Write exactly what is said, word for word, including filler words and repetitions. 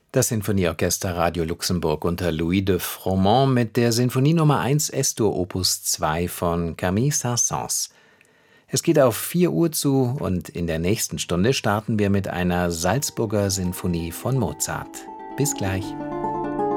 Das Sinfonieorchester Radio Luxemburg unter Louis de Froment mit der Sinfonie Nummer eins S-Dur Opus zwei von Camille Saint-Saëns. Es geht auf vier Uhr zu und in der nächsten Stunde starten wir mit einer Salzburger Sinfonie von Mozart. Bis gleich.